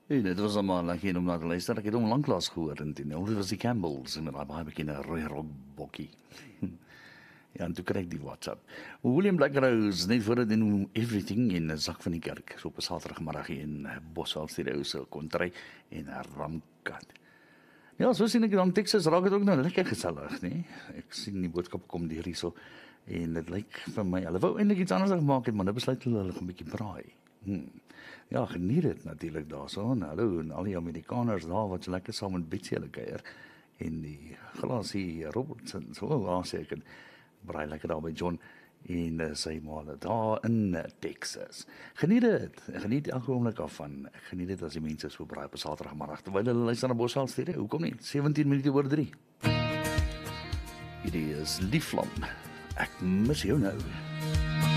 En dit was allemaal lang geen om na te luister. Ek het hom lanklaas gehoor in die nou. Dit was die Campbells en met daai baie bekende rooi rok bokkie. Ja, en toe kry ek die WhatsApp. William Blackrose, net voor dit in Everything in 'n sak van die kerk, so op 'n Saterdagmiddag hier in Boswel Studio se kontry en 'n ramkat. Ja, so sien ek dan Texas raak dit ook nou lekker gesellig, nee. Ek sien die boodskap kom deur hierso en dit lyk vir my hulle wou eintlik iets anders gemaak het, maar nou besluit hulle gaan 'n bietjie braai. Ja, geniet dit natuurlik daarso. Hallo en al die Amerikaners daar wat so lekker saam met Betsy hulle kuier en die glasie Robertson so waar seker braai lekker daar by John en sy maale daar in Texas. Geniet dit. Geniet elke oomblik af van. Ek geniet dit as die mense so braai op 'n Saterdagmiddag terwyl hulle luister na Boswel Studio. Hoekom nie? 17 minute oor 3. Hierdie is Lieflam. Ek mis jou nou.